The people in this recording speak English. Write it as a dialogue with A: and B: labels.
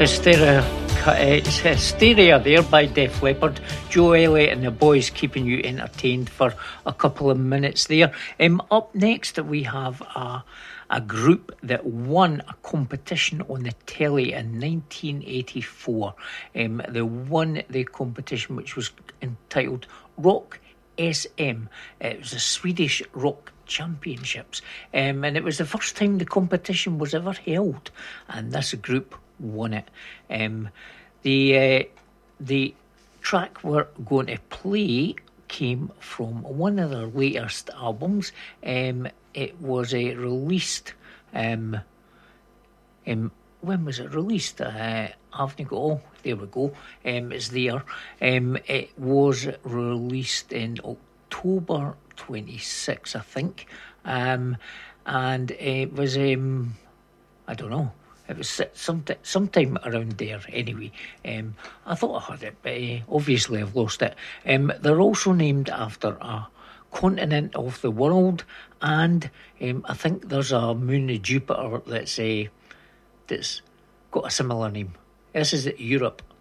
A: It's Hysteria there by Def Leppard. Joe Elliott and the boys keeping you entertained for a couple of minutes there. Up next we have a group that won a competition on the telly in 1984. They won the competition, which was entitled Rock SM. It was a Swedish rock championships, and it was the first time the competition was ever held, and this group won it. The track we're going to play came from one of their latest albums. It was released. When was it released? There we go. It's there. It was released in October 26, I think. And it was I don't know. It was sometime around there anyway. I thought I had it, but obviously I've lost it. They're also named after a continent of the world, and I think there's a moon of Jupiter that's got a similar name. This is Europe.